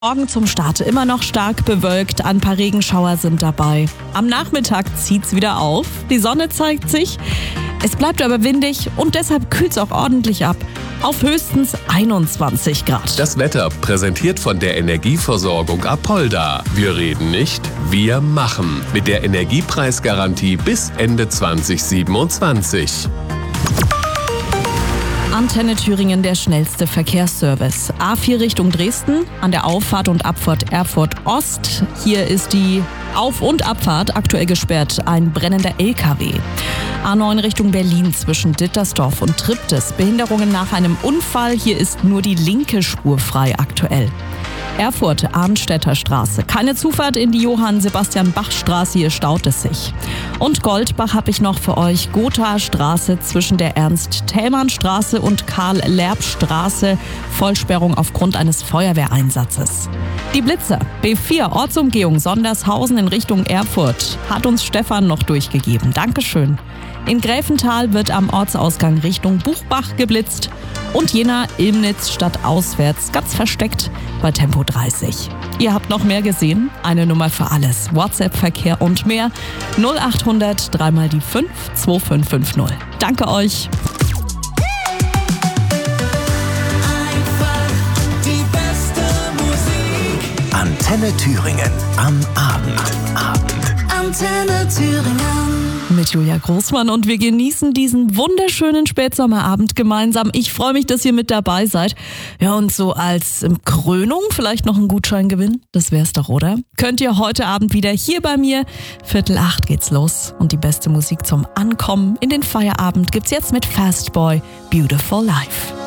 Morgen zum Start immer noch stark bewölkt, ein paar Regenschauer sind dabei. Am Nachmittag zieht's wieder auf, die Sonne zeigt sich, es bleibt aber windig und deshalb kühlt's auch ordentlich ab. Auf höchstens 21 Grad. Das Wetter präsentiert von der Energieversorgung Apolda. Wir reden nicht, wir machen. Mit der Energiepreisgarantie bis Ende 2027. Antenne Thüringen, der schnellste Verkehrsservice. A4 Richtung Dresden, an der Auffahrt und Abfahrt Erfurt Ost. Hier ist die Auf- und Abfahrt aktuell gesperrt, ein brennender LKW. A9 Richtung Berlin zwischen Dittersdorf und Triptis. Behinderungen nach einem Unfall, hier ist nur die linke Spur frei aktuell. Erfurt, Arnstädter Straße. Keine Zufahrt in die Johann-Sebastian-Bach-Straße, hier staut es sich. Und Goldbach habe ich noch für euch. Gothaer Straße zwischen der Ernst-Thälmann-Straße und Karl-Lerb-Straße. Vollsperrung aufgrund eines Feuerwehreinsatzes. Die Blitzer. B4, Ortsumgehung Sondershausen in Richtung Erfurt. Hat uns Stefan noch durchgegeben. Dankeschön. In Gräfenthal wird am Ortsausgang Richtung Buchbach geblitzt. Und Jena, Ilmnitz stadtauswärts, ganz versteckt bei Tempo 30. Ihr habt noch mehr gesehen? Eine Nummer für alles. WhatsApp-Verkehr und mehr. 0800 3 mal die 5 2550. Danke euch. Einfach die beste Musik. Antenne Thüringen am Abend. Antenne Thüringen. Mit Julia Großmann und wir genießen diesen wunderschönen Spätsommerabend gemeinsam. Ich freue mich, dass ihr mit dabei seid. Ja, und so als Krönung vielleicht noch einen Gutschein gewinnen. Das wär's doch, oder? Könnt ihr heute Abend wieder hier bei mir. 7:45 geht's los. Und die beste Musik zum Ankommen in den Feierabend gibt's jetzt mit Fastboy, Beautiful Life.